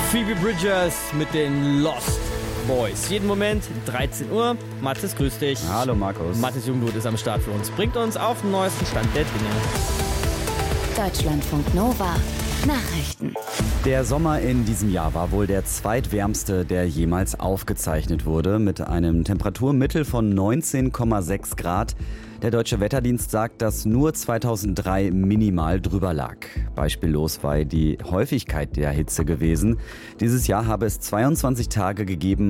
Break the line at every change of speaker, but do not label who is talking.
Phoebe Bridgers mit den Lost Boys. Jeden Moment, 13 Uhr. Mathis, grüß dich.
Hallo Markus.
Mathis Jungblut ist am Start für uns. Bringt uns auf den neuesten Stand der Dinge.
Deutschlandfunk Nova. Nachrichten.
Der Sommer in diesem Jahr war wohl der zweitwärmste, der jemals aufgezeichnet wurde, mit einem Temperaturmittel von 19,6 Grad. Der Deutsche Wetterdienst sagt, dass nur 2003 minimal drüber lag. Beispiellos war die Häufigkeit der Hitze gewesen. Dieses Jahr habe es 22 Tage gegeben,